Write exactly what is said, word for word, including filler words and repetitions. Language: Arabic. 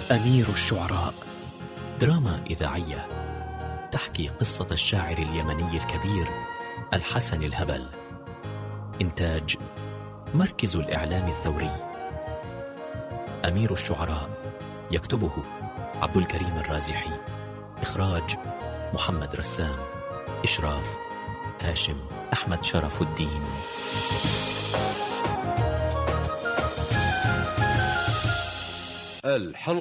أمير الشعراء، دراما إذاعية تحكي قصة الشاعر اليمني الكبير الحسن الهبل. إنتاج مركز الإعلام الثوري. أمير الشعراء يكتبه عبد الكريم الرازحي، إخراج محمد رسام، إشراف هاشم أحمد شرف الدين. الحلقة